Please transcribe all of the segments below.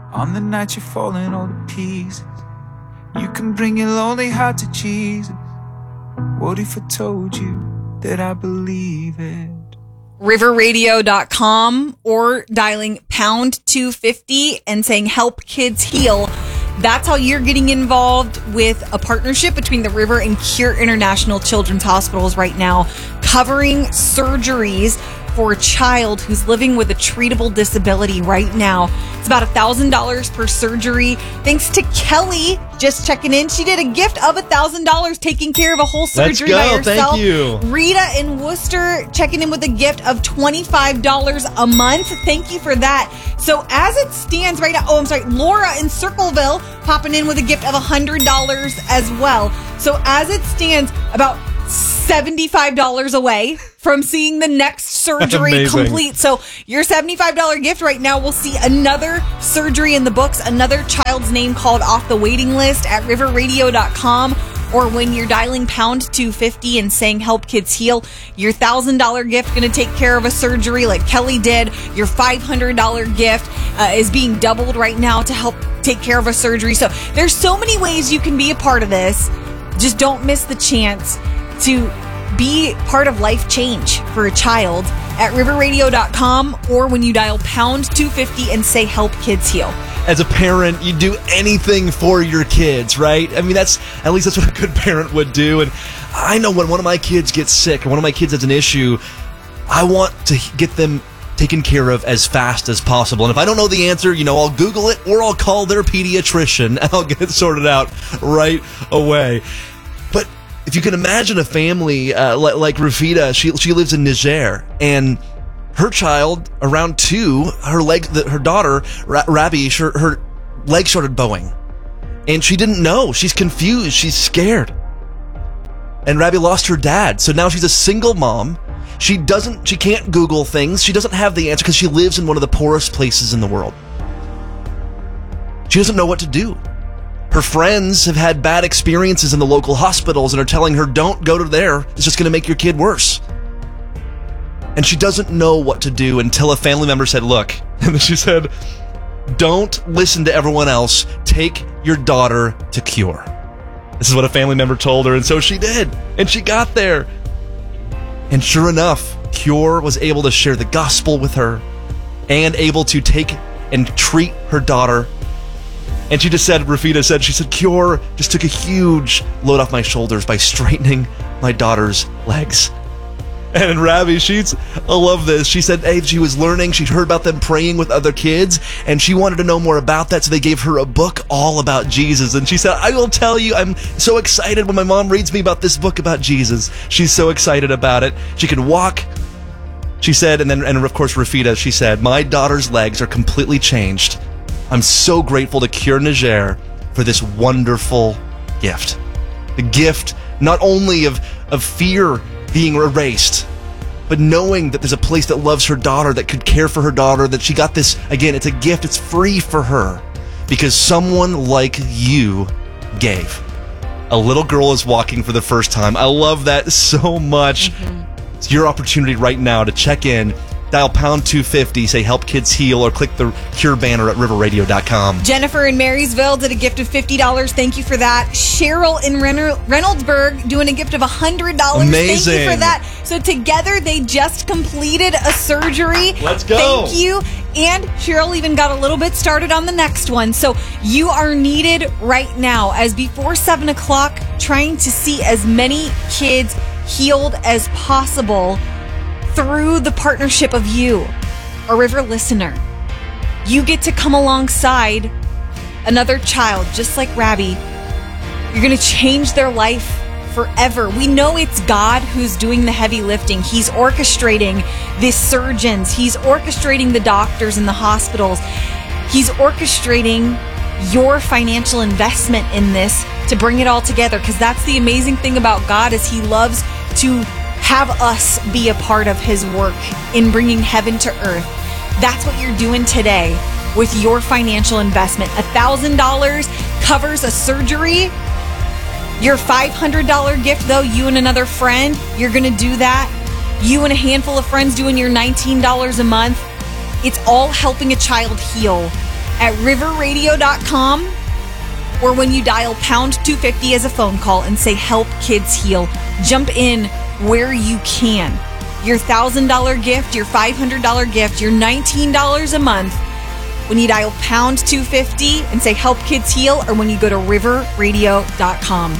On the night you're falling all to pieces, you can bring your lonely heart to Jesus. What if I told you that I believe it? riverradio.com or dialing pound 250 and saying help kids heal. That's how you're getting involved with a partnership between the River and Cure International Children's Hospitals right now, covering surgeries for a child who's living with a treatable disability right now. It's about $1,000 per surgery. Thanks to Kelly just checking in. She did a gift of $1,000 taking care of a whole surgery by herself. Thank you. Rita in Worcester checking in with a gift of $25 a month. Thank you for that. So as it stands right now, Laura in Circleville popping in with a gift of $100 as well. So as it stands, about $75 away from seeing the next surgery complete. So your $75 gift right now will see another surgery in the books, another child's name called off the waiting list at riverradio.com, or when you're dialing pound 250 and saying help kids heal, your $1,000 gift going to take care of a surgery like Kelly did. Your $500 gift is being doubled right now to help take care of a surgery. So there's so many ways you can be a part of this. Just don't miss the chance to be part of life change for a child at riverradio.com, or when you dial pound 250 and say help kids heal. As a parent, you do anything for your kids, right? I mean, at least that's what a good parent would do. And I know when one of my kids gets sick or one of my kids has an issue, I want to get them taken care of as fast as possible. And if I don't know the answer, I'll Google it or I'll call their pediatrician and I'll get it sorted out right away. But if you can imagine a family like Rafida, she lives in Niger, and her child, around 2, her daughter, Rabi, her leg started bowing. And she didn't know. She's confused. She's scared. And Rabi lost her dad. So now she's a single mom. She can't Google things. She doesn't have the answer because she lives in one of the poorest places in the world. She doesn't know what to do. Her friends have had bad experiences in the local hospitals and are telling her, don't go to there. It's just going to make your kid worse. And she doesn't know what to do until a family member said, look, and then she said, don't listen to everyone else. Take your daughter to Cure. This is what a family member told her, and so she did. And she got there. And sure enough, Cure was able to share the gospel with her and able to take and treat her daughter. And she just said, Rafida said, Cure just took a huge load off my shoulders by straightening my daughter's legs. And Rabi, I love this. She said, hey, she was learning. She'd heard about them praying with other kids, and she wanted to know more about that, so they gave her a book all about Jesus. And she said, I will tell you, I'm so excited when my mom reads me about this book about Jesus. She's so excited about it. She can walk. She said, and of course, Rafida, she said, my daughter's legs are completely changed. I'm so grateful to Cure Niger for this wonderful gift. The gift not only of fear being erased, but knowing that there's a place that loves her daughter, that could care for her daughter, that she got this, again, it's a gift, it's free for her, because someone like you gave. A little girl is walking for the first time. I love that so much. It's your opportunity right now to check in. Dial pound 250, say help kids heal, or click the Cure banner at riverradio.com. Jennifer in Marysville did a gift of $50. Thank you for that. Cheryl in Reynoldsburg doing a gift of $100. Amazing. Thank you for that. So together they just completed a surgery. Let's go. Thank you. And Cheryl even got a little bit started on the next one. So you are needed right now, as before 7 o'clock, trying to see as many kids healed as possible through the partnership of you, a River listener. You get to come alongside another child just like Rabi. You're going to change their life forever. We know it's God who's doing the heavy lifting. He's orchestrating the surgeons. He's orchestrating the doctors in the hospitals. He's orchestrating your financial investment in this to bring it all together, because that's the amazing thing about God, is He loves to have us be a part of His work in bringing heaven to earth. That's what you're doing today with your financial investment. $1,000 covers a surgery. Your $500 gift, though, you and another friend, you're going to do that. You and a handful of friends doing your $19 a month. It's all helping a child heal. at riverradio.com, or when you dial pound 250 as a phone call and say help kids heal. Jump in where you can. Your $1,000 gift, your $500 gift, your $19 a month, when you dial pound 250 and say help kids heal, or when you go to riverradio.com.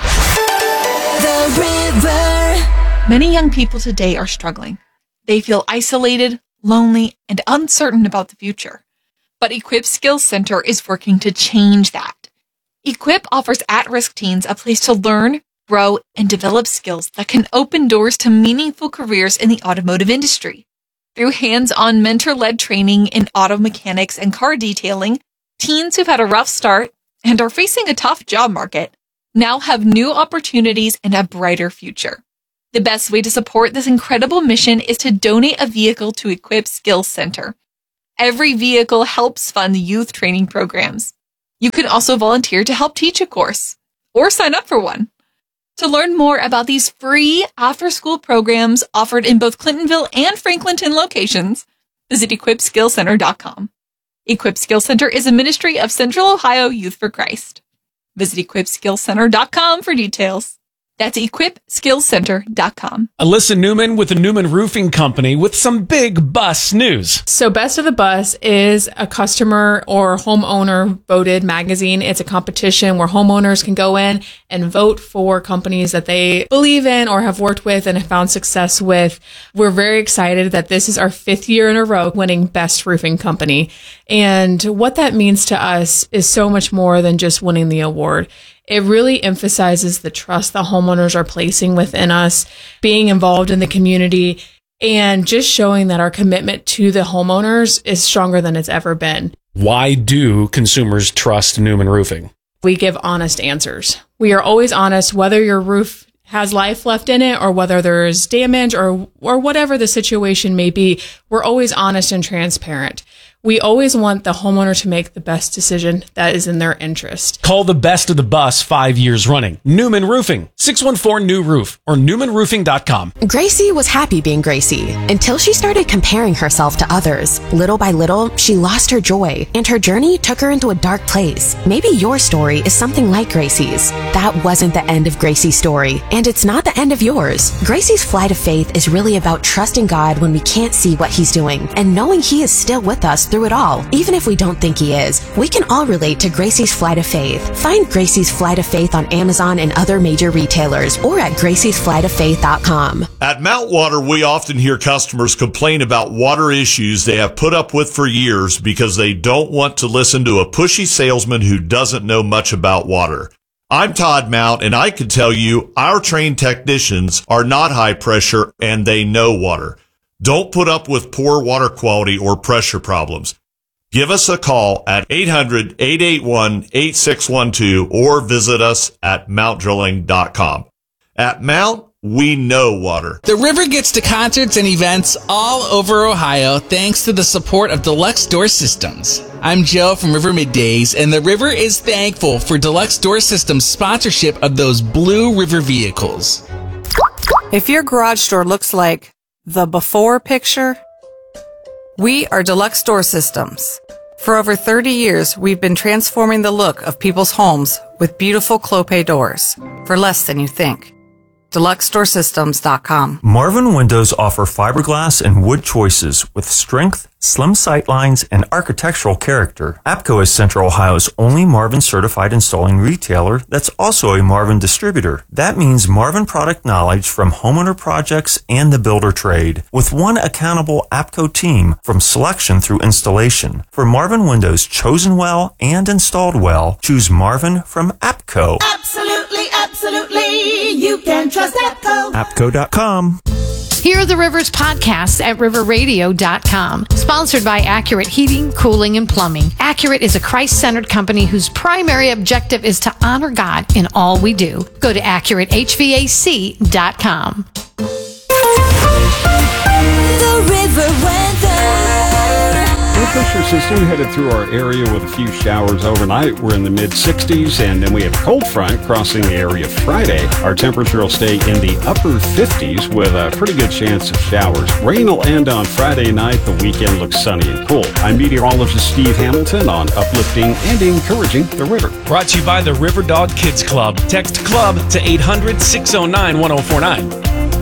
The River. Many young people today are struggling. They feel isolated, lonely, and uncertain about the future. But Equip Skills Center is working to change that. Equip offers at-risk teens a place to learn, grow, and develop skills that can open doors to meaningful careers in the automotive industry. Through hands-on mentor-led training in auto mechanics and car detailing, teens who've had a rough start and are facing a tough job market now have new opportunities and a brighter future. The best way to support this incredible mission is to donate a vehicle to Equip Skills Center. Every vehicle helps fund youth training programs. You can also volunteer to help teach a course or sign up for one. To learn more about these free after-school programs offered in both Clintonville and Franklinton locations, visit equipskillcenter.com. Equip Skills Center is a ministry of Central Ohio Youth for Christ. Visit equipskillcenter.com for details. That's equipskillcenter.com. Alyssa Newman with the Newman Roofing Company with some big bus news. So Best of the Bus is a customer or homeowner voted magazine. It's a competition where homeowners can go in and vote for companies that they believe in or have worked with and have found success with. We're very excited that this is our 5th year in a row winning Best Roofing Company. And what that means to us is so much more than just winning the award. It really emphasizes the trust that homeowners are placing within us, being involved in the community, and just showing that our commitment to the homeowners is stronger than it's ever been. Why do consumers trust Newman Roofing? We give honest answers. We are always honest, whether your roof has life left in it or whether there's damage or whatever the situation may be. We're always honest and transparent. We always want the homeowner to make the best decision that is in their interest. Call the Best of the Bus 5 years running. Newman Roofing, 614-NEW-ROOF or newmanroofing.com. Gracie was happy being Gracie until she started comparing herself to others. Little by little, she lost her joy, and her journey took her into a dark place. Maybe your story is something like Gracie's. That wasn't the end of Gracie's story, and it's not the end of yours. Gracie's Flight of Faith is really about trusting God when we can't see what He's doing, and knowing He is still with us through it all. Even if we don't think He is, we can all relate to Gracie's Flight of Faith. Find Gracie's Flight of Faith on Amazon and other major retailers, or at graciesflightoffaith.com. At Mount Water, we often hear customers complain about water issues they have put up with for years because they don't want to listen to a pushy salesman who doesn't know much about water. I'm Todd Mount, and I can tell you our trained technicians are not high pressure and they know water. Don't put up with poor water quality or pressure problems. Give us a call at 800-881-8612 or visit us at mountdrilling.com. At Mount, we know water. The River gets to concerts and events all over Ohio thanks to the support of Deluxe Door Systems. I'm Joe from River Middays, and the River is thankful for Deluxe Door Systems' sponsorship of those Blue River vehicles. If your garage door looks like the before picture, we are Deluxe Door Systems. For over 30 years, we've been transforming the look of people's homes with beautiful Clopay doors for less than you think. DeluxeDoorSystems.com. Marvin Windows offer fiberglass and wood choices with strength, slim sight lines, and architectural character. APCO is Central Ohio's only Marvin certified installing retailer that's also a Marvin distributor. That means Marvin product knowledge from homeowner projects and the builder trade, with one accountable APCO team from selection through installation. For Marvin Windows chosen well and installed well, choose Marvin from APCO. Absolutely, absolutely. You can trust APCO. APCO.com. Hear the Rivers podcast at riverradio.com. Sponsored by Accurate Heating, Cooling, and Plumbing. Accurate is a Christ-centered company whose primary objective is to honor God in all we do. Go to AccurateHVAC.com. The River weather. With pressure system headed through our area with a few showers overnight. We're in the mid-60s, and then we have a cold front crossing the area Friday. Our temperature will stay in the upper 50s with a pretty good chance of showers. Rain will end on Friday night. The weekend looks sunny and cool. I'm meteorologist Steve Hamilton on uplifting and encouraging the river. Brought to you by the River Dog Kids Club. Text CLUB to 800-609-1049.